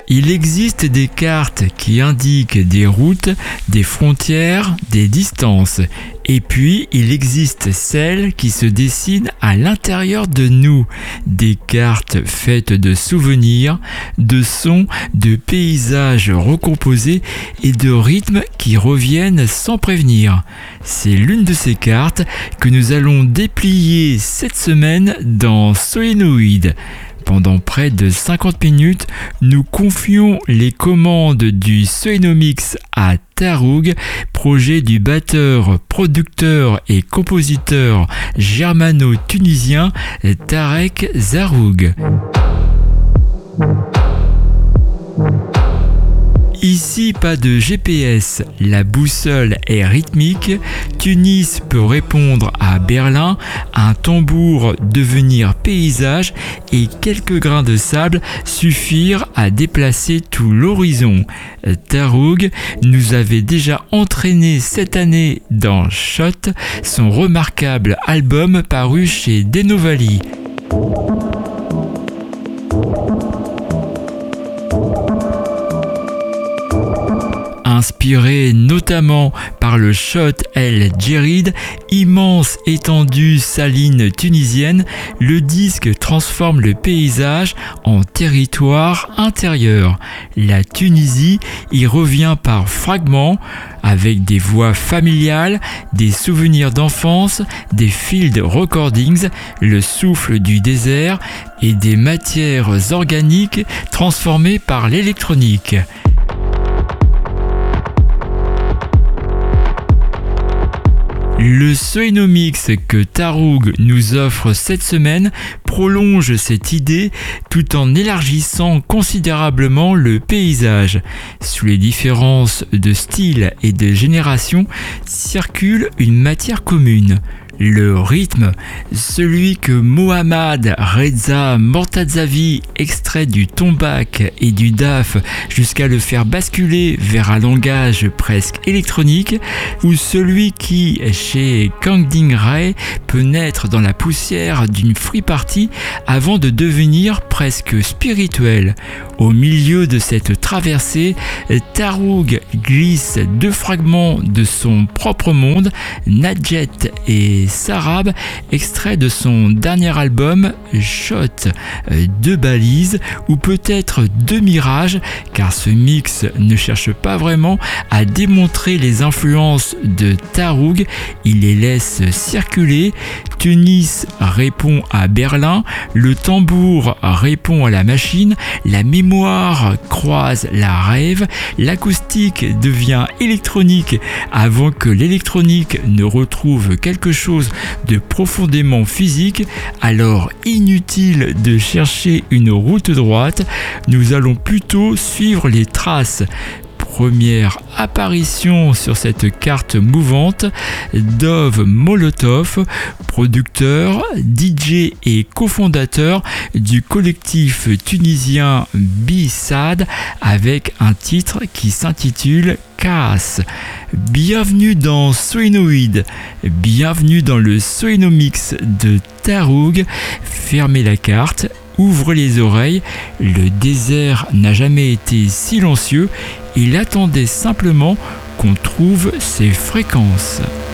Il existe des cartes qui indiquent des routes, des frontières, des distances. Et puis, il existe celles qui se dessinent à l'intérieur de nous. Des cartes faites de souvenirs, de sons, de paysages recomposés et de rythmes qui reviennent sans prévenir. C'est l'une de ces cartes que nous allons déplier cette semaine dans Solénoïde. Pendant près de 50 minutes, nous confions les commandes du Solénomix à Taroug, projet du batteur, producteur et compositeur germano-tunisien Tarek Zaroug. Ici, pas de GPS, la boussole est rythmique, Tunis peut répondre à Berlin, un tambour devenir paysage et quelques grains de sable suffire à déplacer tout l'horizon. Taroug nous avait déjà entraîné cette année dans Shot, son remarquable album paru chez Denovali. Inspiré notamment par le Shot El Djerid, immense étendue saline tunisienne, le disque transforme le paysage en territoire intérieur. La Tunisie y revient par fragments, avec des voix familiales, des souvenirs d'enfance, des field recordings, le souffle du désert et des matières organiques transformées par l'électronique. Le Solénomix que Taroug nous offre cette semaine prolonge cette idée tout en élargissant considérablement le paysage. Sous les différences de style et de génération circule une matière commune. Le rythme, celui que Mohammad Reza Mortazavi extrait du tombak et du daf jusqu'à le faire basculer vers un langage presque électronique, ou celui qui, chez Kangding Ray, peut naître dans la poussière d'une free party avant de devenir presque spirituel. Au milieu de cette traversée, Taroug glisse deux fragments de son propre monde, Nadjet et Sarab, extrait de son dernier album Shot, deux balises ou peut-être deux mirages, car ce mix ne cherche pas vraiment à démontrer les influences de Taroug, il les laisse circuler. Tunis répond à Berlin, le tambour répond à la machine, la mémoire croise la rêve, l'acoustique devient électronique avant que l'électronique ne retrouve quelque chose de profondément physique. Alors inutile de chercher une route droite, nous allons plutôt suivre les traces. Première apparition sur cette carte mouvante, Dov Molotov, producteur, DJ et cofondateur du collectif tunisien B-Sad, avec un titre qui s'intitule Kaas. Bienvenue dans Solénoïde, bienvenue dans le Solénomix de Taroug. Fermez la carte, ouvrez les oreilles, le désert n'a jamais été silencieux, il attendait simplement qu'on trouve ses fréquences.